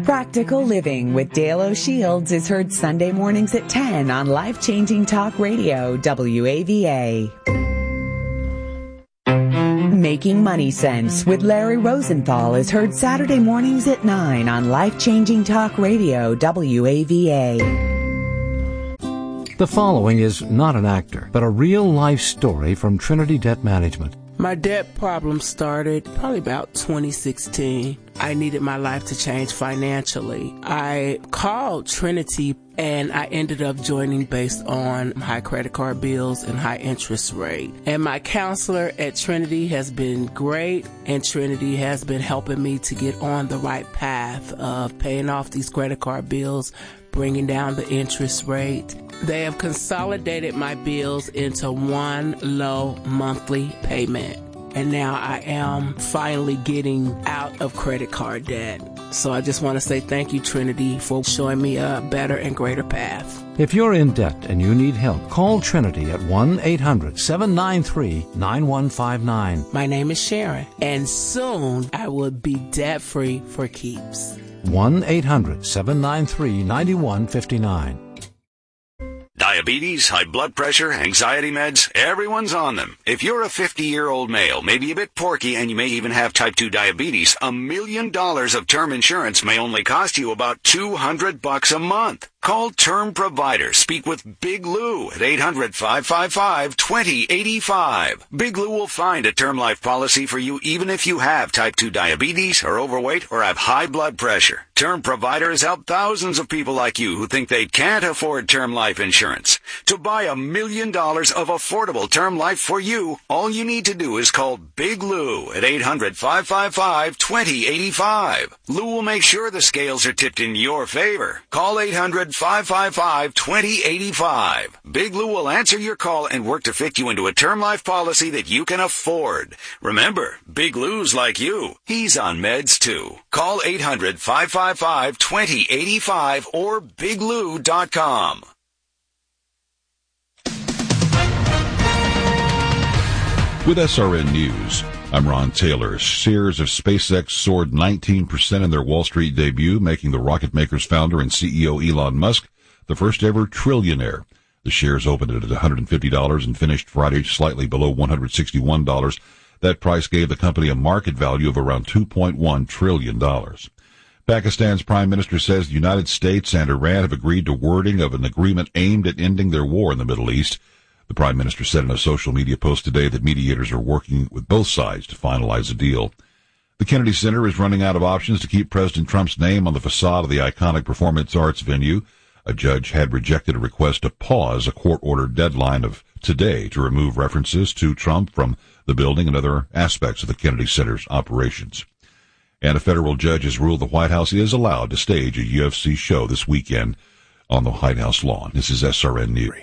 Practical Living with Dale O'Shields is heard Sunday mornings at 10 on Life Changing Talk Radio, WAVA. Making Money Sense with Larry Rosenthal is heard Saturday mornings at 9 on Life Changing Talk Radio, WAVA. The following is not an actor, but a real-life story from Trinity Debt Management. My debt problem started probably about 2016. I needed my life to change financially. I called Trinity and I ended up joining based on high credit card bills and high interest rate. And my counselor at Trinity has been great, and Trinity has been helping me to get on the right path of paying off these credit card bills, bringing down the interest rate. They have consolidated my bills into one low monthly payment. And now I am finally getting out of credit card debt. So I just want to say thank you, Trinity, for showing me a better and greater path. If you're in debt and you need help, call Trinity at 1-800-793-9159. My name is Sharon, and soon I will be debt-free for keeps. 1-800-793-9159. Diabetes, high blood pressure, anxiety meds, everyone's on them. If you're a 50-year-old male, maybe a bit porky, and you may even have type 2 diabetes, $1 million of term insurance may only cost you about $200 a month. Call Term Provider. Speak with Big Lou at 800-555-2085. Big Lou will find a term life policy for you even if you have type 2 diabetes, are overweight, or have high blood pressure. Term Provider has helped thousands of people like you who think they can't afford term life insurance. To buy $1 million of affordable term life for you, all you need to do is call Big Lou at 800-555-2085. Lou will make sure the scales are tipped in your favor. Call 800-555-2085. Big Lou will answer your call and work to fit you into a term life policy that you can afford. Remember, Big Lou's like you. He's on meds too. Call 800-555-2085 or biglou.com. With SRN News, I'm Ron Taylor. Shares of SpaceX soared 19% in their Wall Street debut, making the rocket maker's founder and CEO Elon Musk the first ever trillionaire. The shares opened at $150 and finished Friday slightly below $161. That price gave the company a market value of around $2.1 trillion. Pakistan's prime minister says the United States and Iran have agreed to wording of an agreement aimed at ending their war in the Middle East. The prime minister said in a social media post today that mediators are working with both sides to finalize a deal. The Kennedy Center is running out of options to keep President Trump's name on the facade of the iconic performance arts venue. A judge had rejected a request to pause a court-ordered deadline of today to remove references to Trump from the building and other aspects of the Kennedy Center's operations. And a federal judge has ruled the White House is allowed to stage a UFC show this weekend on the White House lawn. This is SRN News.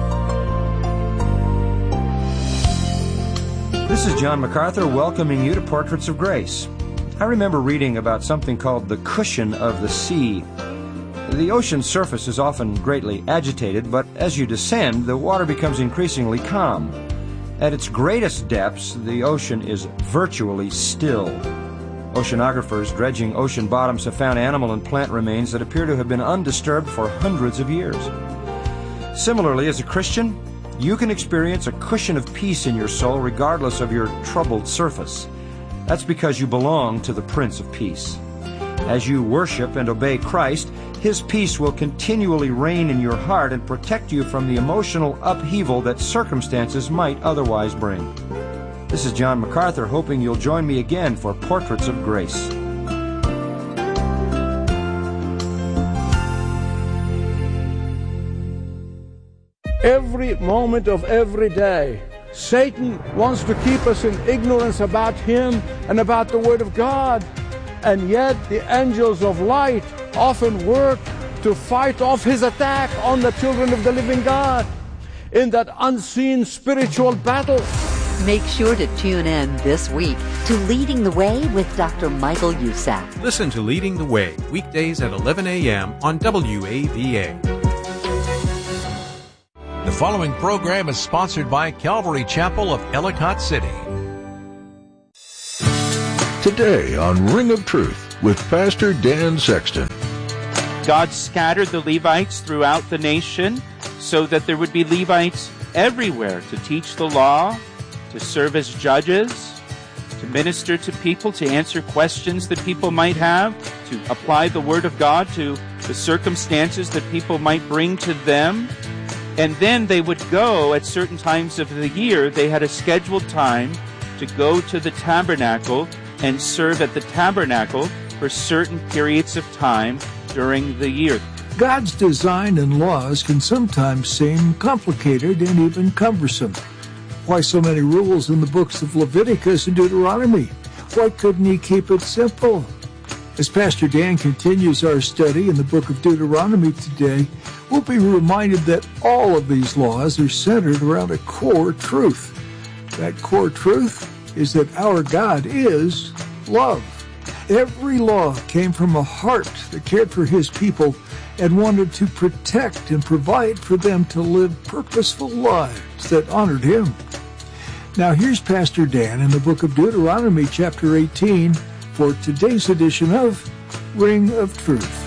This is John MacArthur welcoming you to Portraits of Grace. I remember reading about something called the cushion of the sea. The ocean's surface is often greatly agitated, but as you descend, the water becomes increasingly calm. At its greatest depths, the ocean is virtually still. Oceanographers dredging ocean bottoms have found animal and plant remains that appear to have been undisturbed for hundreds of years. Similarly, as a Christian, you can experience a cushion of peace in your soul regardless of your troubled surface. That's because you belong to the Prince of Peace. As you worship and obey Christ, His peace will continually reign in your heart and protect you from the emotional upheaval that circumstances might otherwise bring. This is John MacArthur, hoping you'll join me again for Portraits of Grace. Every moment of every day, Satan wants to keep us in ignorance about Him and about the Word of God. And yet the angels of light often work to fight off his attack on the children of the living God in that unseen spiritual battle. Make sure to tune in this week to Leading the Way with Dr. Michael Youssef. Listen to Leading the Way, weekdays at 11 a.m. on WAVA. The following program is sponsored by Calvary Chapel of Ellicott City. Today on Ring of Truth, with Pastor Dan Sexton. God scattered the Levites throughout the nation so that there would be Levites everywhere to teach the law, to serve as judges, to minister to people, to answer questions that people might have, to apply the Word of God to the circumstances that people might bring to them. And then they would go at certain times of the year. They had a scheduled time to go to the tabernacle and serve at the tabernacle for certain periods of time during the year. God's design and laws can sometimes seem complicated and even cumbersome. Why so many rules in the books of Leviticus and Deuteronomy? Why couldn't he keep it simple? As Pastor Dan continues our study in the book of Deuteronomy today, we'll be reminded that all of these laws are centered around a core truth. That core truth is that our God is love. Every law came from a heart that cared for his people and wanted to protect and provide for them to live purposeful lives that honored him. Now here's Pastor Dan in the book of Deuteronomy chapter 18 for today's edition of Ring of Truth.